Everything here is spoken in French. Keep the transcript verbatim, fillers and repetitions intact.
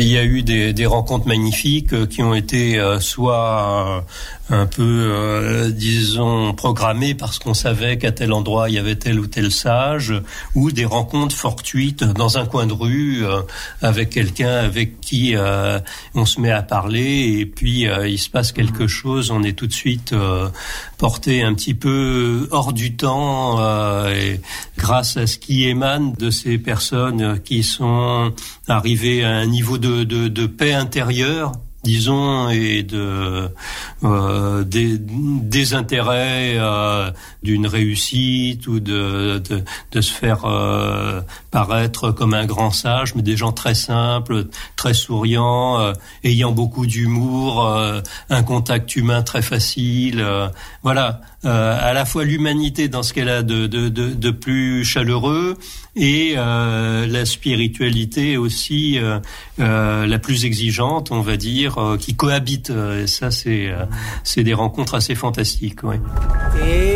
Il y a eu des, des rencontres magnifiques qui ont été euh, soit un peu, euh, disons, programmées parce qu'on savait qu'à tel endroit il y avait tel ou tel sage, ou des rencontres fortuites dans un coin de rue euh, avec quelqu'un avec qui euh, on se met à parler et puis euh, il se passe quelque chose, on est tout de suite euh, porté un petit peu hors du temps euh, et grâce à ce qui émane de ces personnes qui sont arrivées à un niveau de, de, de paix intérieure, disons, et de euh, des, des intérêts euh, d'une réussite ou de de, de se faire euh, paraître comme un grand sage, mais des gens très simples, très souriants, euh, ayant beaucoup d'humour, euh, un contact humain très facile, euh, voilà. Euh, à la fois l'humanité dans ce qu'elle a de, de, de, de plus chaleureux et euh, la spiritualité aussi euh, euh, la plus exigeante, on va dire, euh, qui cohabitent. Et ça, c'est, euh, c'est des rencontres assez fantastiques. Ouais. Et